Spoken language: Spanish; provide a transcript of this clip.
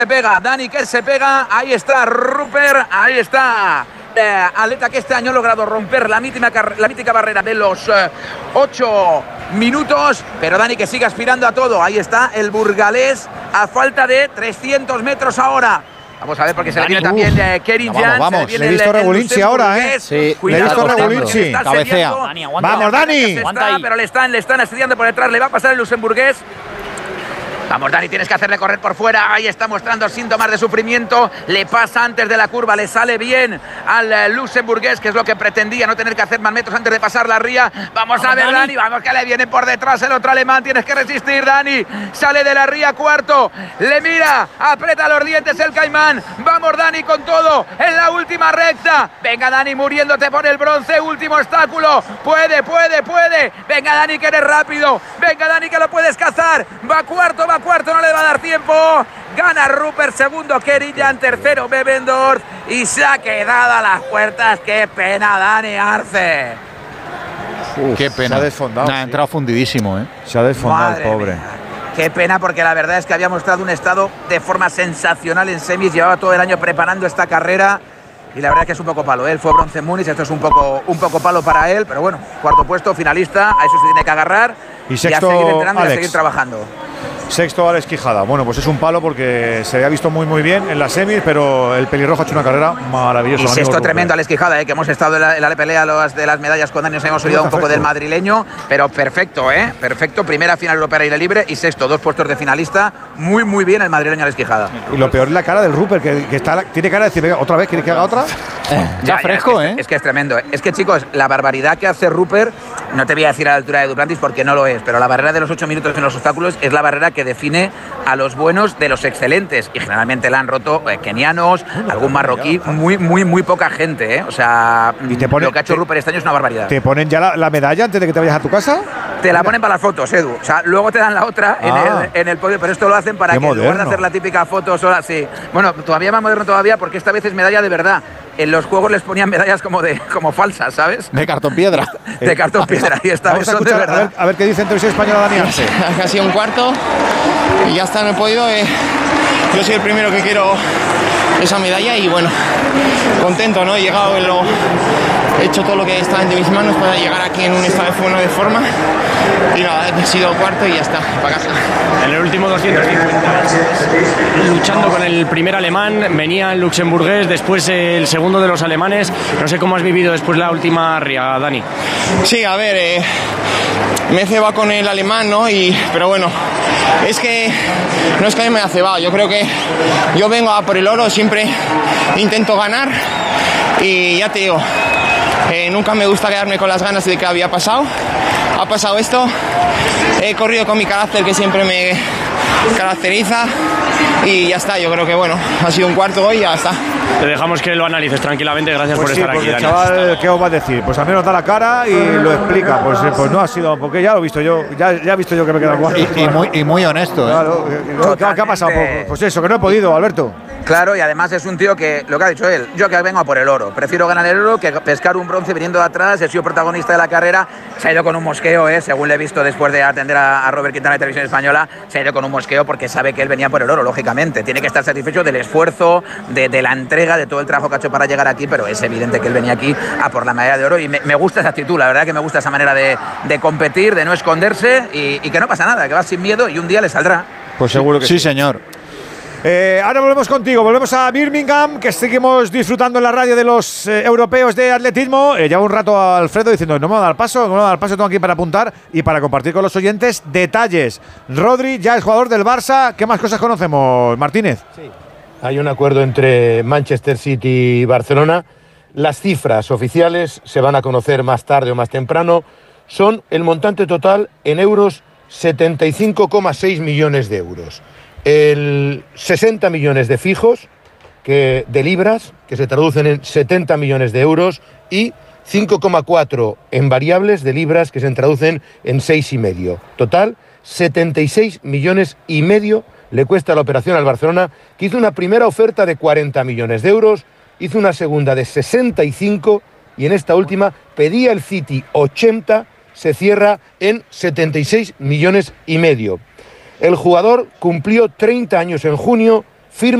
pega, Dani que se pega, ahí está Rupert, ahí está atleta que este año ha logrado romper la mítica barrera de los 8 minutos, pero Dani que sigue aspirando a todo, ahí está el burgalés a falta de 300 metros ahora. Vamos a ver porque se le viene también Kerin Jan. Vamos, le he visto Regulinci ahora, ¿eh? Sí, le he visto Regulinci. Cabecea. Vamos, Dani. Pero le están asediando por detrás, le va a pasar el luxemburgués. Vamos, Dani, tienes que hacerle correr por fuera. Ahí está mostrando síntomas de sufrimiento. Le pasa antes de la curva, le sale bien al luxemburgués, que es lo que pretendía, no tener que hacer más metros antes de pasar la ría. Vamos a ver, Dani, vamos que le viene por detrás el otro alemán. Tienes que resistir, Dani. Sale de la ría cuarto, le mira, aprieta los dientes el caimán. Vamos, Dani, con todo en la última recta. Venga, Dani, muriéndote por el bronce. Último obstáculo. Puede. Venga, Dani, que eres rápido. Venga, Dani, que lo puedes cazar. Va cuarto, no le va a dar tiempo. Gana Rupert, segundo Kerin Jan, tercero Bevendorf y se ha quedado a las puertas. Qué pena, Dani Arce. Qué pena. Se ha desfondado. Ha entrado fundidísimo, ¿eh? Se ha desfondado, Madre pobre. mía. Qué pena, porque la verdad es que había mostrado un estado de forma sensacional en semis. Llevaba todo el año preparando esta carrera y la verdad es que es un poco palo. Él fue bronce en Múnich, esto es un poco palo para él, pero bueno, cuarto puesto, finalista, a eso se tiene que agarrar y sexto, a seguir entrenando, Alex. y a seguir trabajando. Sexto, Alex Quijada. Bueno, pues es un palo porque se había visto muy bien en las semis, pero el pelirrojo ha hecho una carrera maravillosa. Y sexto tremendo, Alex Quijada, que hemos estado en la pelea de las medallas con Dani, nos hemos olvidado un poco del madrileño, pero perfecto, perfecto. Primera final europea aire libre y sexto, 2 puestos de finalista. Muy bien el madrileño Alex Quijada. Y lo peor es la cara del Rupert, que tiene cara de decir, venga, otra vez, ¿quieres que haga otra? Ya fresco, es que es tremendo. Es que, chicos, la barbaridad que hace Rupert, no te voy a decir a la altura de Duplantis porque no lo es, pero la barrera de los 8 minutos en los obstáculos es la barrera que define a los buenos de los excelentes, y generalmente la han roto kenianos, algún marroquí, muy poca gente, O sea, lo que ha hecho Rupert este año es una barbaridad. ¿Te ponen ya la medalla antes de que te vayas a tu casa? Te la ponen para las fotos, Edu. O sea, luego te dan la otra en el podio, pero esto lo hacen para que en lugar de hacer la típica foto sola, sí. Bueno, todavía más moderno todavía, porque esta vez es medalla de verdad. En los juegos les ponían medallas como falsas, ¿sabes? De cartón piedra. De cartón piedra. Y esta vez son de verdad. A ver qué dice en televisión española Dani Arce. Casi un cuarto y ya está, no he podido. Yo soy el primero que quiero esa medalla y bueno, contento, ¿no? He llegado, he hecho todo lo que estaba entre mis manos para llegar aquí en un estado de forma y nada, he sido cuarto y ya está, para casa. En el último 250, luchando con el primer alemán, venía el luxemburgués, después el segundo de los alemanes. No sé cómo has vivido después la última ría, Dani. Sí, a ver, me he cebado con el alemán, ¿no? Pero bueno, es que no es que me haya cebado, yo creo que yo vengo a por el oro, siempre intento ganar y ya te digo, nunca me gusta quedarme con las ganas de que había pasado. Ha pasado esto, he corrido con mi carácter que siempre me caracteriza y ya está, yo creo que bueno, ha sido un cuarto hoy y ya está. Te dejamos que lo analices tranquilamente, gracias por estar aquí, Dani. Chaval, ¿qué os va a decir? Pues al menos da la cara y lo explica. Pues no ha sido, porque ya lo he visto yo, ya he visto yo que me queda guapo. Y muy honesto, Claro, ¿qué ha pasado? Pues eso, que no he podido, Alberto. Claro, y además es un tío que, lo que ha dicho él, yo que vengo a por el oro. Prefiero ganar el oro que pescar un bronce viniendo de atrás. He sido protagonista de la carrera. Se ha ido con un mosqueo, según le he visto después de atender a Robert Quintana de Televisión Española. Se ha ido con un mosqueo porque sabe que él venía por el oro, lógicamente. Tiene que estar satisfecho del esfuerzo, de la entrega, de todo el trabajo que ha hecho para llegar aquí, pero es evidente que él venía aquí a por la medalla de oro y me gusta esa actitud, la verdad que me gusta esa manera de competir, de no esconderse y que no pasa nada, que va sin miedo y un día le saldrá. Pues seguro que sí. Sí, señor. Ahora volvemos contigo, volvemos a Birmingham, que seguimos disfrutando en la radio de los europeos de atletismo. Lleva un rato Alfredo diciendo, no me va a dar paso, tengo aquí para apuntar y para compartir con los oyentes detalles. Rodri ya es jugador del Barça, ¿qué más cosas conocemos, Martínez? Sí. Hay un acuerdo entre Manchester City y Barcelona. Las cifras oficiales se van a conocer más tarde o más temprano. Son el montante total en euros 75,6 millones de euros. El 60 millones de fijos, de libras, que se traducen en 70 millones de euros, y 5,4 en variables de libras, que se traducen en 6,5. Total, 76 millones y medio le cuesta la operación al Barcelona, que hizo una primera oferta de 40 millones de euros, hizo una segunda de 65 y en esta última pedía el City 80, se cierra en 76 millones y medio. El jugador cumplió 30 años en junio firma